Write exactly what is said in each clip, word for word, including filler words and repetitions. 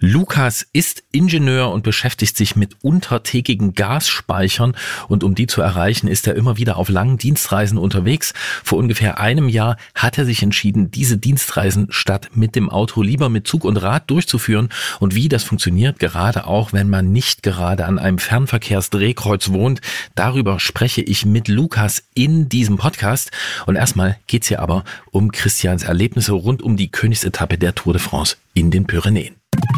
Lukas ist Ingenieur und beschäftigt sich mit untertägigen Gasspeichern und um die zu erreichen, ist er immer wieder auf langen Dienstreisen unterwegs. Vor ungefähr einem Jahr hat er sich entschieden, diese Dienstreisen statt mit dem Auto lieber mit Zug und Rad durchzuführen und wie das funktioniert, gerade auch wenn man nicht gerade an einem Fernverkehrsdrehkreuz wohnt. Darüber spreche ich mit Lukas in diesem Podcast und erstmal geht's hier aber um Christians Erlebnisse rund um die Königsetappe der Tour de France in den Pyrenäen.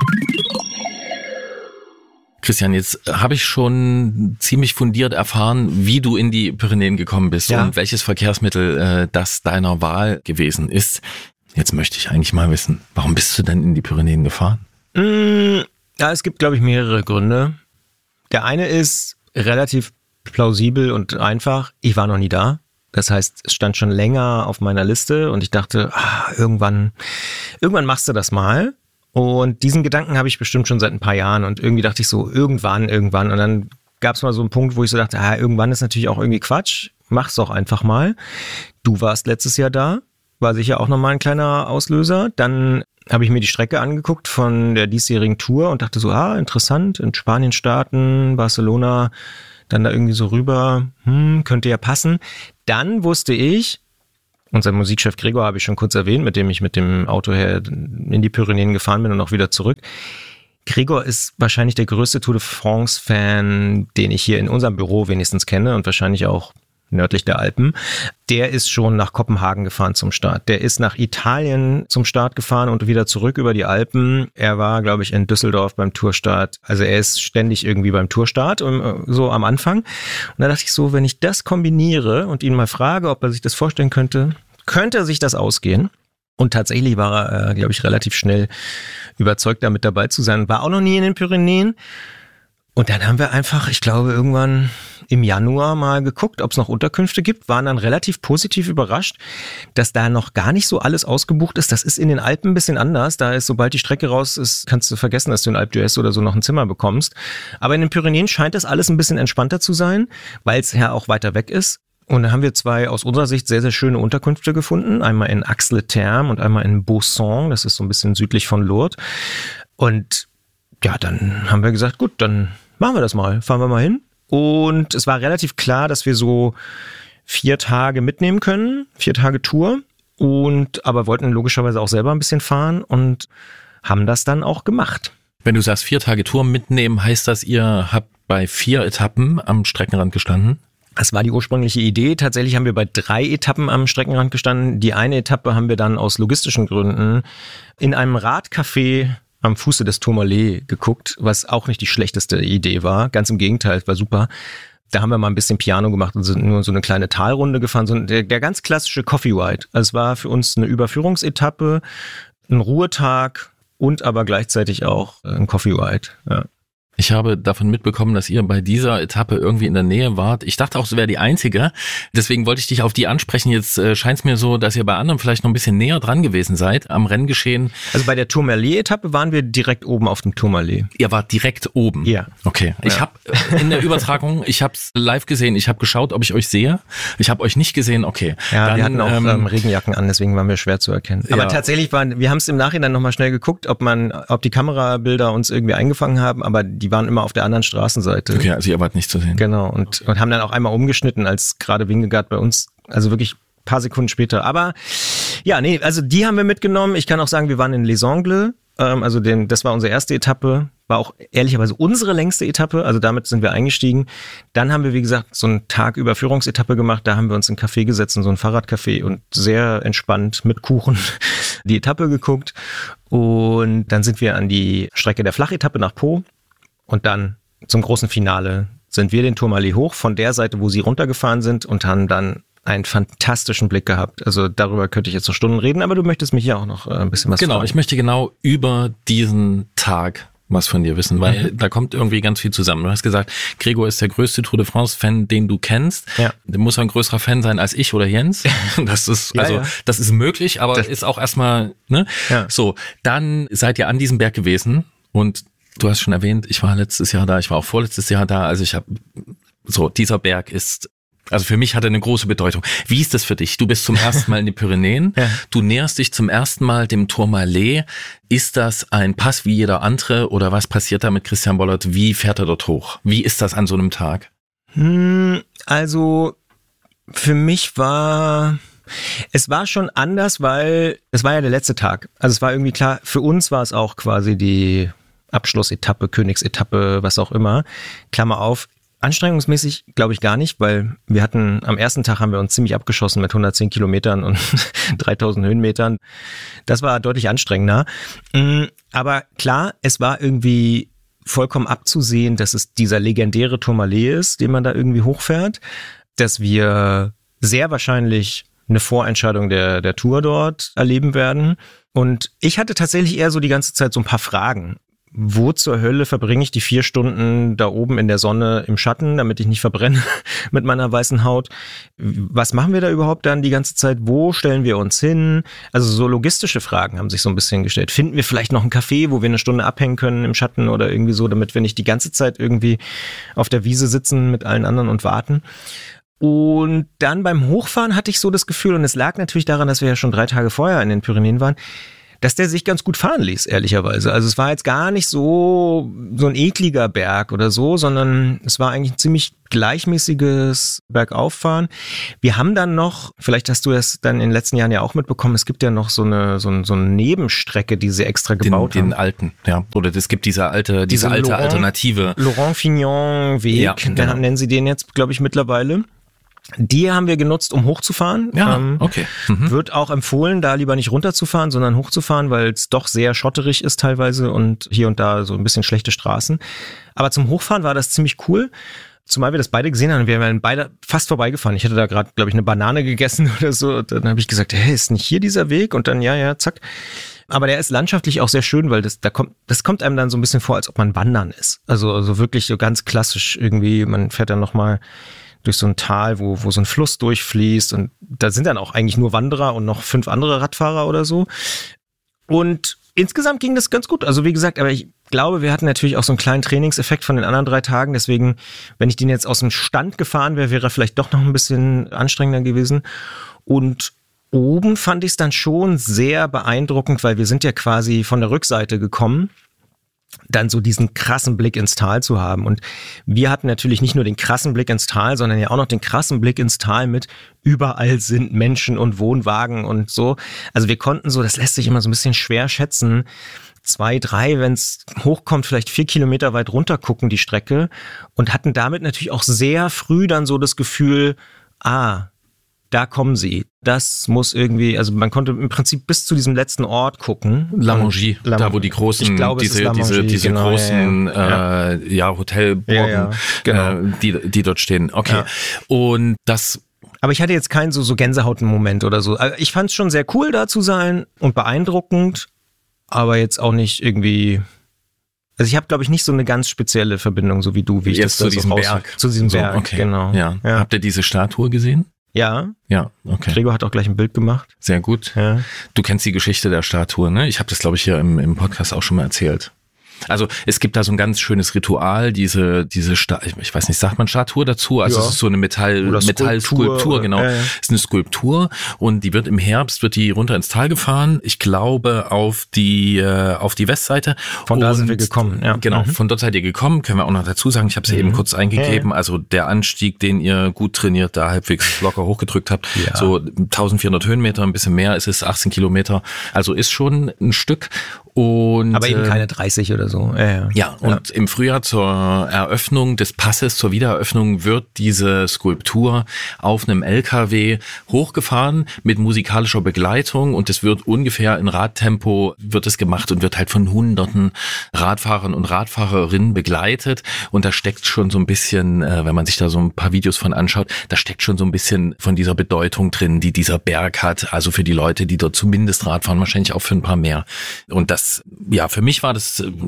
Christian, jetzt habe ich schon ziemlich fundiert erfahren, wie du in die Pyrenäen gekommen bist ja. und welches Verkehrsmittel äh, das deiner Wahl gewesen ist. Jetzt möchte ich eigentlich mal wissen, warum bist du denn in die Pyrenäen gefahren? Mm, ja, es gibt, glaube ich, mehrere Gründe. Der eine ist relativ plausibel und einfach. Ich war noch nie da. Das heißt, es stand schon länger auf meiner Liste und ich dachte, ah, irgendwann, irgendwann machst du das mal. Und diesen Gedanken habe ich bestimmt schon seit ein paar Jahren und irgendwie dachte ich so, irgendwann, irgendwann. Und dann gab es mal so einen Punkt, wo ich so dachte, ah, irgendwann ist natürlich auch irgendwie Quatsch, mach's doch einfach mal. Du warst letztes Jahr da, war sicher auch nochmal ein kleiner Auslöser. Dann habe ich mir die Strecke angeguckt von der diesjährigen Tour und dachte so, ah, interessant, in Spanien starten, Barcelona, dann da irgendwie so rüber, hm, könnte ja passen. Dann wusste ich, unser Musikchef Gregor habe ich schon kurz erwähnt, mit dem ich mit dem Auto her in die Pyrenäen gefahren bin und auch wieder zurück. Gregor ist wahrscheinlich der größte Tour de France-Fan, den ich hier in unserem Büro wenigstens kenne und wahrscheinlich auch nördlich der Alpen. Der ist schon nach Kopenhagen gefahren zum Start. Der ist nach Italien zum Start gefahren und wieder zurück über die Alpen. Er war, glaube ich, in Düsseldorf beim Tourstart. Also er ist ständig irgendwie beim Tourstart, so am Anfang. Und da dachte ich so, wenn ich das kombiniere und ihn mal frage, ob er sich das vorstellen könnte, könnte sich das ausgehen. Und tatsächlich war er, äh, glaube ich, relativ schnell überzeugt, da mit dabei zu sein. War auch noch nie in den Pyrenäen. Und dann haben wir einfach, ich glaube, irgendwann im Januar mal geguckt, ob es noch Unterkünfte gibt, waren dann relativ positiv überrascht, dass da noch gar nicht so alles ausgebucht ist. Das ist in den Alpen ein bisschen anders. Da ist, sobald die Strecke raus ist, kannst du vergessen, dass du in Alpe d'Huez oder so noch ein Zimmer bekommst. Aber in den Pyrenäen scheint das alles ein bisschen entspannter zu sein, weil es ja auch weiter weg ist. Und da haben wir zwei aus unserer Sicht sehr, sehr schöne Unterkünfte gefunden. Einmal in Ax-les-Thermes und einmal in Bausson. Das ist so ein bisschen südlich von Lourdes. Und ja, dann haben wir gesagt, gut, dann machen wir das mal. Fahren wir mal hin. Und es war relativ klar, dass wir so vier Tage mitnehmen können. Vier Tage Tour. Und aber wollten logischerweise auch selber ein bisschen fahren und haben das dann auch gemacht. Wenn du sagst, vier Tage Tour mitnehmen, heißt das, ihr habt bei vier Etappen am Streckenrand gestanden? Das war die ursprüngliche Idee. Tatsächlich haben wir bei drei Etappen am Streckenrand gestanden. Die eine Etappe haben wir dann aus logistischen Gründen in einem Radcafé am Fuße des Tourmalet geguckt, was auch nicht die schlechteste Idee war. Ganz im Gegenteil, es war super. Da haben wir mal ein bisschen Piano gemacht und sind nur so eine kleine Talrunde gefahren. So der, der ganz klassische Coffee Ride. Also es war für uns eine Überführungsetappe, ein Ruhetag und aber gleichzeitig auch ein Coffee Ride, ja. Ich habe davon mitbekommen, dass ihr bei dieser Etappe irgendwie in der Nähe wart. Ich dachte auch, es wäre die einzige. Deswegen wollte ich dich auf die ansprechen. Jetzt äh, scheint es mir so, dass ihr bei anderen vielleicht noch ein bisschen näher dran gewesen seid am Renngeschehen. Also bei der Tourmalet-Etappe waren wir direkt oben auf dem Tourmalet. Ihr wart direkt oben? Ja. Okay. Ich ja. habe in der Übertragung, ich habe es live gesehen. Ich habe geschaut, ob ich euch sehe. Ich habe euch nicht gesehen. Okay. Ja, dann, wir hatten auch ähm, ähm, Regenjacken an, deswegen waren wir schwer zu erkennen. Aber ja. tatsächlich waren, wir haben es im Nachhinein nochmal schnell geguckt, ob man, ob die Kamerabilder uns irgendwie eingefangen haben, aber die waren immer auf der anderen Straßenseite. Okay, also ihr wart nicht zu sehen. Genau, und, und haben dann auch einmal umgeschnitten, als gerade Vingegaard bei uns, also wirklich ein paar Sekunden später. Aber ja, nee, also die haben wir mitgenommen. Ich kann auch sagen, wir waren in Les Angles, ähm, also den, das war unsere erste Etappe, war auch ehrlicherweise unsere längste Etappe, also damit sind wir eingestiegen. Dann haben wir, wie gesagt, so einen Tag Überführungsetappe gemacht, da haben wir uns in ein Café gesetzt, in so ein Fahrradcafé und sehr entspannt mit Kuchen die Etappe geguckt. Und dann sind wir an die Strecke der Flachetappe nach Pau. Und dann zum großen Finale sind wir den Tourmalet hoch von der Seite, wo sie runtergefahren sind und haben dann einen fantastischen Blick gehabt. Also darüber könnte ich jetzt noch Stunden reden, aber du möchtest mich ja auch noch ein bisschen was Genau, fragen. Ich möchte genau über diesen Tag was von dir wissen, weil mhm. da kommt irgendwie ganz viel zusammen. Du hast gesagt, Gregor ist der größte Tour de France-Fan, den du kennst. Ja. Der muss ein größerer Fan sein als ich oder Jens. Das ist, ja, also, ja. das ist möglich, aber das ist auch erstmal, ne? Ja. So, dann seid ihr an diesem Berg gewesen und du hast schon erwähnt, ich war letztes Jahr da, ich war auch vorletztes Jahr da, also ich habe, so, dieser Berg ist Also für mich hat er eine große Bedeutung. Wie ist das für dich? Du bist zum ersten Mal in den Pyrenäen, ja. Du näherst dich zum ersten Mal dem Tourmalet. Ist das ein Pass wie jeder andere oder was passiert da mit Christian Bollert? Wie fährt er dort hoch? Wie ist das an so einem Tag? Also für mich war... Es war schon anders, weil es war ja der letzte Tag. Also es war irgendwie klar, für uns war es auch quasi die Abschlussetappe, Königsetappe, was auch immer. Klammer auf. Anstrengungsmäßig glaube ich gar nicht, weil wir hatten, am ersten Tag haben wir uns ziemlich abgeschossen mit hundertzehn Kilometern und dreitausend Höhenmetern. Das war deutlich anstrengender. Aber klar, es war irgendwie vollkommen abzusehen, dass es dieser legendäre Tourmalet ist, den man da irgendwie hochfährt, dass wir sehr wahrscheinlich eine Vorentscheidung der, der Tour dort erleben werden. Und ich hatte tatsächlich eher so die ganze Zeit so ein paar Fragen. Wo zur Hölle verbringe ich die vier Stunden da oben in der Sonne im Schatten, damit ich nicht verbrenne mit meiner weißen Haut? Was machen wir da überhaupt dann die ganze Zeit? Wo stellen wir uns hin? Also so logistische Fragen haben sich so ein bisschen gestellt. Finden wir vielleicht noch ein Café, wo wir eine Stunde abhängen können im Schatten oder irgendwie so, damit wir nicht die ganze Zeit irgendwie auf der Wiese sitzen mit allen anderen und warten? Und dann beim Hochfahren hatte ich so das Gefühl, und es lag natürlich daran, dass wir ja schon drei Tage vorher in den Pyrenäen waren, dass der sich ganz gut fahren ließ, ehrlicherweise. Also es war jetzt gar nicht so, so ein ekliger Berg oder so, sondern es war eigentlich ein ziemlich gleichmäßiges Bergauffahren. Wir haben dann noch, vielleicht hast du das dann in den letzten Jahren ja auch mitbekommen, es gibt ja noch so eine, so eine, so eine Nebenstrecke, die sie extra gebaut den, haben. Den alten, ja. Oder es gibt diese alte, diese, diese alte Laurent, Alternative. Laurent Fignon Weg, ja, genau. Nennen sie den jetzt, glaube ich, mittlerweile. Die haben wir genutzt, um hochzufahren. Ja, okay. Mhm. Wird auch empfohlen, da lieber nicht runterzufahren, sondern hochzufahren, weil es doch sehr schotterig ist teilweise und hier und da so ein bisschen schlechte Straßen. Aber zum Hochfahren war das ziemlich cool. Zumal wir das beide gesehen haben, wir waren beide fast vorbeigefahren. Ich hatte da gerade, glaube ich, eine Banane gegessen oder so. Und dann habe ich gesagt, hey, ist nicht hier dieser Weg? Und dann, ja, ja, zack. Aber der ist landschaftlich auch sehr schön, weil das, da kommt, das kommt einem dann so ein bisschen vor, als ob man wandern ist. Also, also wirklich so ganz klassisch irgendwie. Man fährt dann nochmal durch so ein Tal, wo, wo so ein Fluss durchfließt und da sind dann auch eigentlich nur Wanderer und noch fünf andere Radfahrer oder so. Und insgesamt ging das ganz gut. Also wie gesagt, aber ich glaube, wir hatten natürlich auch so einen kleinen Trainingseffekt von den anderen drei Tagen. Deswegen, wenn ich den jetzt aus dem Stand gefahren wäre, wäre er vielleicht doch noch ein bisschen anstrengender gewesen. Und oben fand ich es dann schon sehr beeindruckend, weil wir sind ja quasi von der Rückseite gekommen, dann so diesen krassen Blick ins Tal zu haben. Und wir hatten natürlich nicht nur den krassen Blick ins Tal, sondern ja auch noch den krassen Blick ins Tal mit überall sind Menschen und Wohnwagen und so. Also wir konnten so, das lässt sich immer so ein bisschen schwer schätzen, zwei, drei, wenn es hochkommt, vielleicht vier Kilometer weit runter gucken die Strecke und hatten damit natürlich auch sehr früh dann so das Gefühl, ah, da kommen sie. Das muss irgendwie, also man konnte im Prinzip bis zu diesem letzten Ort gucken. Lamongie, da wo die großen, ich glaube, diese, diese, diese genau, großen, ja, ja. Äh, ja Hotelburgen, ja, ja, genau. äh, die, die dort stehen. Okay. Ja. Und das. Aber ich hatte jetzt keinen so, so Gänsehaut-Moment oder so. Also ich fand es schon sehr cool, da zu sein und beeindruckend, aber jetzt auch nicht irgendwie. Also ich habe, glaube ich, nicht so eine ganz spezielle Verbindung, so wie du, wie ich jetzt das zu diesem so Berg. Zu diesem so, Berg, okay. genau. Ja. Ja. Habt ihr diese Statue gesehen? Ja. Ja, okay. Gregor hat auch gleich ein Bild gemacht. Sehr gut. Ja. Du kennst die Geschichte der Statue, ne? Ich habe das, glaube ich, hier im, im Podcast auch schon mal erzählt. Also es gibt da so ein ganz schönes Ritual, diese diese Sta- ich weiß nicht, sagt man Statue dazu? Also ja. Es ist so eine Metall Metallskulptur, genau. Äh. Es ist eine Skulptur und die wird im Herbst wird die runter ins Tal gefahren. Ich glaube auf die äh, auf die Westseite. Von da und, sind wir gekommen. Ja. Genau, mhm. Von dort seid ihr gekommen. Können wir auch noch dazu sagen. Ich habe es ja mhm. eben kurz eingegeben. Ja. Also der Anstieg, den ihr gut trainiert, da halbwegs locker hochgedrückt habt, ja. So eintausendvierhundert Höhenmeter, ein bisschen mehr. Es ist achtzehn Kilometer. Also ist schon ein Stück. Und, aber eben keine dreißig oder so. Ja, ja. ja und ja. Im Frühjahr zur Eröffnung des Passes, zur Wiedereröffnung, wird diese Skulptur auf einem L K W hochgefahren mit musikalischer Begleitung und es wird ungefähr in Radtempo wird es gemacht und wird halt von hunderten Radfahrern und Radfahrerinnen begleitet und da steckt schon so ein bisschen, wenn man sich da so ein paar Videos von anschaut, da steckt schon so ein bisschen von dieser Bedeutung drin, die dieser Berg hat, also für die Leute, die dort zumindest Radfahren, wahrscheinlich auch für ein paar mehr. Und das, ja, für mich war das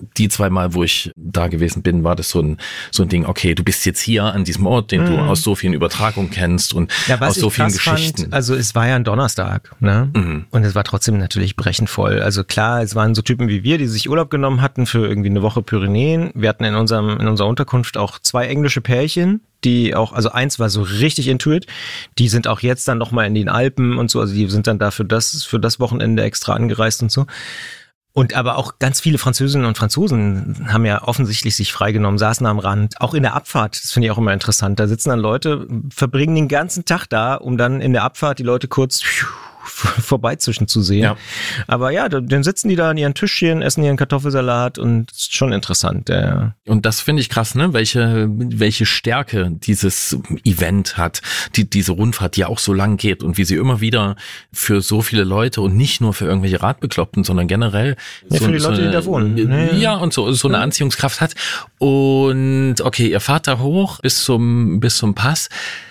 die zwei Mal, wo ich da gewesen bin, war das so ein, so ein Ding, okay, du bist jetzt hier an diesem Ort, den mhm. du aus so vielen Übertragungen kennst und ja, aus so vielen Geschichten. Fand, also es war ja ein Donnerstag, ne? Mhm. Und es war trotzdem natürlich brechend voll. Also klar, es waren so Typen wie wir, die sich Urlaub genommen hatten für irgendwie eine Woche Pyrenäen. Wir hatten in unserem, in unserer Unterkunft auch zwei englische Pärchen, die auch, also eins war so richtig into it, die sind auch jetzt dann nochmal in den Alpen und so, also die sind dann da für das, für das Wochenende extra angereist und so. Und aber auch ganz viele Französinnen und Franzosen haben ja offensichtlich sich freigenommen, saßen am Rand, auch in der Abfahrt, das finde ich auch immer interessant, da sitzen dann Leute, verbringen den ganzen Tag da, um dann in der Abfahrt die Leute kurz vorbeizischen zu sehen. Ja. Aber ja, dann sitzen die da an ihren Tischchen, essen ihren Kartoffelsalat und ist schon interessant. Ja. Und das finde ich krass, ne? Welche, welche Stärke dieses Event hat, die, diese Rundfahrt, die auch so lang geht und wie sie immer wieder für so viele Leute und nicht nur für irgendwelche Radbekloppten, sondern generell ja, so, für die so Leute, eine, die da wohnen. Ja, ja, und so, so eine Anziehungskraft hat. Und okay, ihr fahrt da hoch bis zum, bis zum Pass.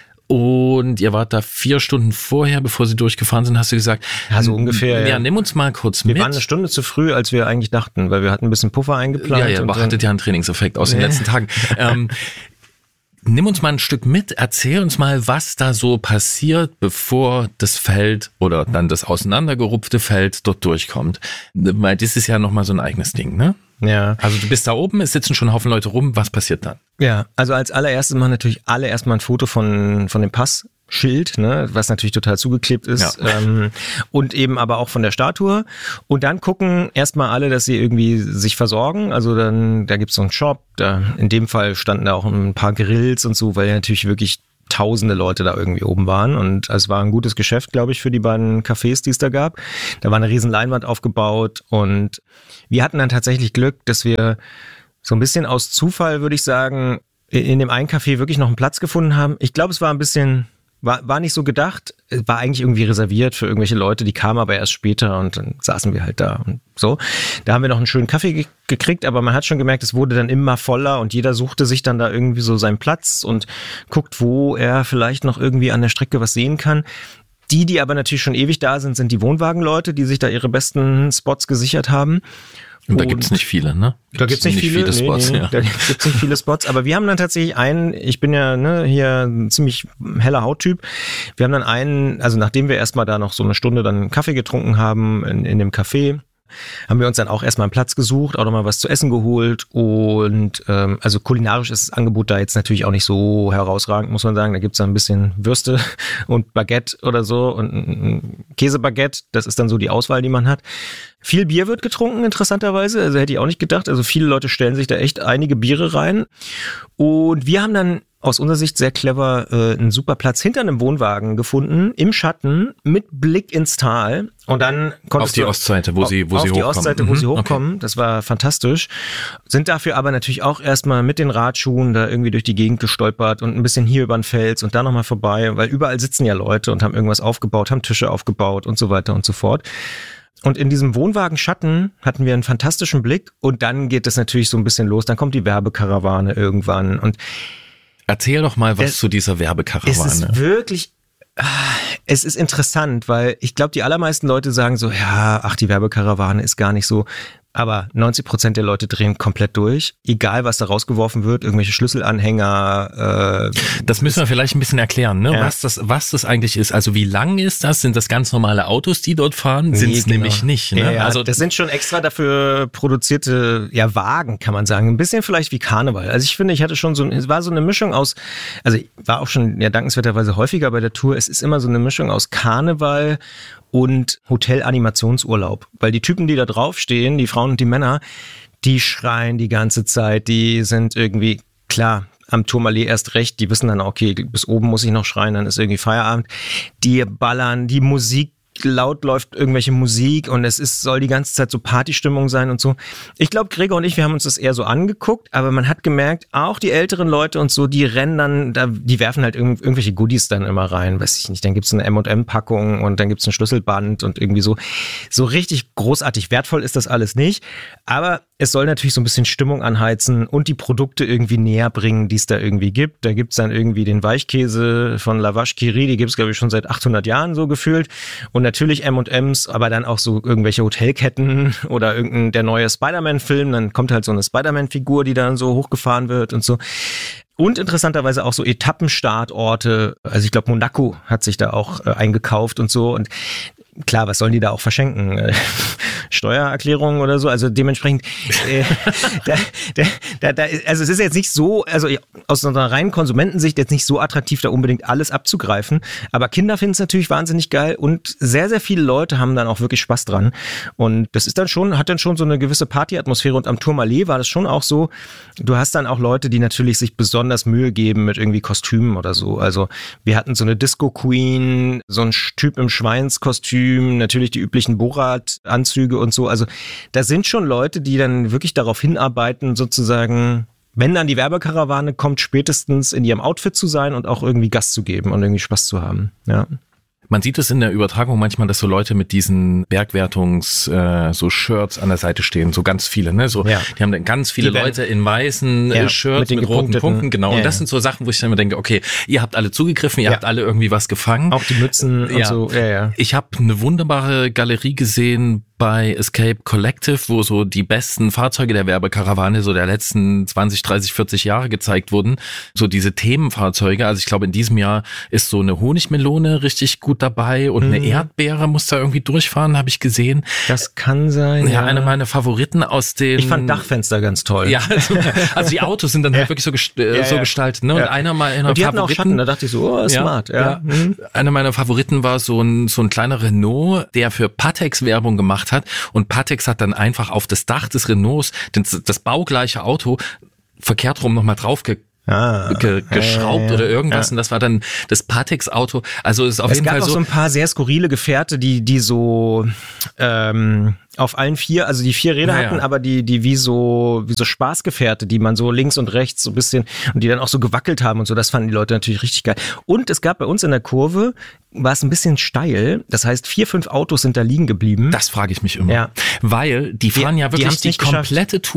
Und ihr wart da vier Stunden vorher, bevor sie durchgefahren sind, hast du gesagt. Ja, so ungefähr. Ja, ja. Nimm uns mal kurz wir mit. Wir waren eine Stunde zu früh, als wir eigentlich dachten, weil wir hatten ein bisschen Puffer eingeplant. Ja, ja, aber hattet ja einen Trainingseffekt aus den letzten Tagen. ähm, nimm uns mal ein Stück mit, erzähl uns mal, was da so passiert, bevor das Feld oder dann das auseinandergerupfte Feld dort durchkommt. Weil das ist ja nochmal so ein eigenes Ding, ne? Ja. Also du bist da oben, es sitzen schon ein Haufen Leute rum, was passiert dann? Ja, also als allererstes machen natürlich alle erstmal ein Foto von, von dem Passschild, ne, was natürlich total zugeklebt ist, ja. ähm, und eben aber auch von der Statue. Und dann gucken erstmal alle, dass sie irgendwie sich versorgen. Also dann, da gibt's so einen Shop, da in dem Fall standen da auch ein paar Grills und so, weil ja natürlich wirklich tausende Leute da irgendwie oben waren und es war ein gutes Geschäft, glaube ich, für die beiden Cafés, die es da gab. Da war eine riesen Leinwand aufgebaut und wir hatten dann tatsächlich Glück, dass wir so ein bisschen aus Zufall, würde ich sagen, in dem einen Café wirklich noch einen Platz gefunden haben. Ich glaube, es war ein bisschen, war, war nicht so gedacht, war eigentlich irgendwie reserviert für irgendwelche Leute, die kamen aber erst später und dann saßen wir halt da und so. Da haben wir noch einen schönen Kaffee ge- gekriegt, aber man hat schon gemerkt, es wurde dann immer voller und jeder suchte sich dann da irgendwie so seinen Platz und guckt, wo er vielleicht noch irgendwie an der Strecke was sehen kann. Die, die aber natürlich schon ewig da sind, sind die Wohnwagenleute, die sich da ihre besten Spots gesichert haben. Und da gibt's nicht viele, ne? Gibt's da gibt's nicht, nicht viele, viele Spots, nee, nee, ja. Da gibt's nicht viele Spots, aber wir haben dann tatsächlich einen, ich bin ja ne, hier ein ziemlich heller Hauttyp, wir haben dann einen, also nachdem wir erstmal da noch so eine Stunde dann Kaffee getrunken haben in, in dem Café, haben wir uns dann auch erstmal einen Platz gesucht, auch nochmal was zu essen geholt und ähm, also kulinarisch ist das Angebot da jetzt natürlich auch nicht so herausragend, muss man sagen. Da gibt's dann ein bisschen Würste und Baguette oder so und ein Käsebaguette, das ist dann so die Auswahl, die man hat. Viel Bier wird getrunken, interessanterweise, also hätte ich auch nicht gedacht. Also viele Leute stellen sich da echt einige Biere rein und wir haben dann aus unserer Sicht sehr clever äh, einen super Platz hinter einem Wohnwagen gefunden, im Schatten, mit Blick ins Tal. Und dann konntest auf die du, Ostseite, wo sie, wo auf sie die hochkommen. Ostseite, wo mhm, sie hochkommen. Okay. Das war fantastisch. Sind dafür aber natürlich auch erstmal mit den Radschuhen da irgendwie durch die Gegend gestolpert und ein bisschen hier über den Fels und da nochmal vorbei, weil überall sitzen ja Leute und haben irgendwas aufgebaut, haben Tische aufgebaut und so weiter und so fort. Und in diesem Wohnwagen-Schatten hatten wir einen fantastischen Blick und dann geht es natürlich so ein bisschen los. Dann kommt die Werbekarawane irgendwann und erzähl doch mal was es, zu dieser Werbekarawane. Es ist wirklich, es ist interessant, weil ich glaube, die allermeisten Leute sagen so, ja, ach, die Werbekarawane ist gar nicht so. Aber neunzig Prozent der Leute drehen komplett durch, egal was da rausgeworfen wird, irgendwelche Schlüsselanhänger. Äh, das müssen wir vielleicht ein bisschen erklären, ne? Ja. Was das, was das eigentlich ist. Also wie lang ist das? Sind das ganz normale Autos, die dort fahren? Sind es nee, genau. nämlich nicht. Ne? Ja, ja, also das sind schon extra dafür produzierte ja, Wagen, kann man sagen. Ein bisschen vielleicht wie Karneval. Also ich finde, ich hatte schon so, es war so eine Mischung aus, also ich war auch schon ja dankenswerterweise häufiger bei der Tour. Es ist immer so eine Mischung aus Karneval und Hotel-Animationsurlaub. Weil die Typen, die da draufstehen, die Frauen und die Männer, die schreien die ganze Zeit, die sind irgendwie, klar, am Tourmalet erst recht, die wissen dann, okay, bis oben muss ich noch schreien, dann ist irgendwie Feierabend. Die ballern, die Musik, laut läuft irgendwelche Musik und es ist, soll die ganze Zeit so Partystimmung sein und so. Ich glaube, Gregor und ich, wir haben uns das eher so angeguckt, aber man hat gemerkt, auch die älteren Leute und so, die rennen dann, da, die werfen halt irgendw- irgendwelche Goodies dann immer rein, weiß ich nicht, dann gibt's eine M und M-Packung und dann gibt's ein Schlüsselband und irgendwie so. So richtig großartig wertvoll ist das alles nicht, aber es soll natürlich so ein bisschen Stimmung anheizen und die Produkte irgendwie näher bringen, die es da irgendwie gibt. Da gibt's dann irgendwie den Weichkäse von La Vache qui rit, die gibt's glaube ich schon seit achthundert Jahren so gefühlt. Und natürlich M und M's, aber dann auch so irgendwelche Hotelketten oder irgendein der neue Spider-Man-Film. Dann kommt halt so eine Spider-Man-Figur, die dann so hochgefahren wird und so. Und interessanterweise auch so Etappenstartorte. Also ich glaube, Monaco hat sich da auch äh, eingekauft und so. Und klar, was sollen die da auch verschenken? Äh, Steuererklärungen oder so? Also dementsprechend, äh, da, da, da, da, also es ist jetzt nicht so, also aus einer reinen Konsumentensicht jetzt nicht so attraktiv, da unbedingt alles abzugreifen. Aber Kinder finden es natürlich wahnsinnig geil und sehr, sehr viele Leute haben dann auch wirklich Spaß dran. Und das ist dann schon, hat dann schon so eine gewisse Partyatmosphäre. Und am Tourmalet war das schon auch so, du hast dann auch Leute, die natürlich sich besonders Mühe geben mit irgendwie Kostümen oder so. Also wir hatten so eine Disco-Queen, so ein Typ im Schweinskostüm, natürlich die üblichen Borat-Anzüge und so. Also da sind schon Leute, die dann wirklich darauf hinarbeiten, sozusagen, wenn dann die Werbekarawane kommt, spätestens in ihrem Outfit zu sein und auch irgendwie Gas zu geben und irgendwie Spaß zu haben. Ja. Man sieht es in der Übertragung manchmal, dass so Leute mit diesen Bergwertungs äh, so Shirts an der Seite stehen, so ganz viele, ne? So, ja. Die haben dann ganz viele die Leute in weißen ja, äh, Shirts mit, mit roten Punkten, genau. Ja, und das ja. sind so Sachen, wo ich dann immer denke, okay, ihr habt alle zugegriffen, ihr ja. habt alle irgendwie was gefangen. Auch die Mützen und ja. so. Ja, ja. Ich habe eine wunderbare Galerie gesehen bei Escape Collective, wo so die besten Fahrzeuge der Werbekarawane so der letzten zwanzig, dreißig, vierzig Jahre gezeigt wurden. So diese Themenfahrzeuge. Also ich glaube, in diesem Jahr ist so eine Honigmelone richtig gut dabei und mhm. eine Erdbeere muss da irgendwie durchfahren, habe ich gesehen. Das kann sein. Ja, ja. eine meiner Favoriten aus den... Ich fand Dachfenster ganz toll. Ja, also, also die Autos sind dann ja. halt wirklich so, gest äh, ja, so ja. gestaltet. Ne? Und ja. einer meiner und die Favoriten... hatten auch Schatten, da dachte ich so, oh, smart. Ja, ja. Mhm. Einer meiner Favoriten war so ein, so ein kleiner Renault, der für Patex Werbung gemacht hat. Und Patex hat dann einfach auf das Dach des Renaults das, das baugleiche Auto verkehrt rum nochmal drauf ge Ah, ge geschraubt ja, ja, oder irgendwas ja. und das war dann das Patex-Auto. Also ist auf es jeden Fall so. Es gab auch so ein paar sehr skurrile Gefährte, die die so ähm, auf allen vier, also die vier Räder ja, hatten, ja. aber die die wie so wie so Spaßgefährte, die man so links und rechts so ein bisschen und die dann auch so gewackelt haben und so. Das fanden die Leute natürlich richtig geil. Und es gab bei uns in der Kurve war es ein bisschen steil. Das heißt, vier, fünf Autos sind da liegen geblieben. Das frage ich mich immer, ja. weil die fahren die, ja wirklich die, die komplette geschafft. Tour